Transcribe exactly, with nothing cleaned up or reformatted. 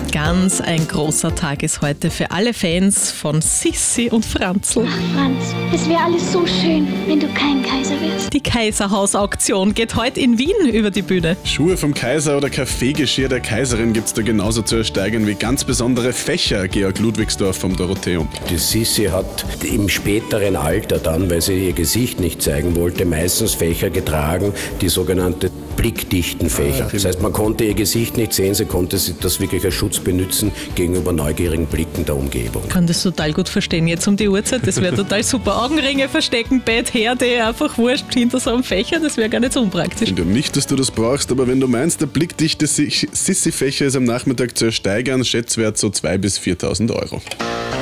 Ganz ein großer Tag ist heute für alle Fans von Sissi und Franzl. Ach Franz, es wäre alles so schön, wenn du kein Kaiser wärst. Die Kaiserhaus-Auktion geht heute in Wien über die Bühne. Schuhe vom Kaiser oder Kaffeegeschirr der Kaiserin gibt's da genauso zu ersteigern wie ganz besondere Fächer, Georg Ludwigsdorf vom Dorotheum. Die Sissi hat im späteren Alter dann, weil sie ihr Gesicht nicht zeigen wollte, meistens Fächer getragen, die sogenannte blickdichten Fächer. Das heißt, man konnte ihr Gesicht nicht sehen, sie konnte das wirklich als Schutz benutzen gegenüber neugierigen Blicken der Umgebung. Ich kann das total gut verstehen jetzt um die Uhrzeit. Das wäre total super. Augenringe verstecken, Bett, Herde, einfach wurscht hinter so einem Fächer. Das wäre gar nicht so unpraktisch. Ich glaube nicht, dass du das brauchst, aber wenn du meinst, der blickdichte Sissi-Fächer ist am Nachmittag zu ersteigern, Schätzwert so zweitausend bis viertausend Euro.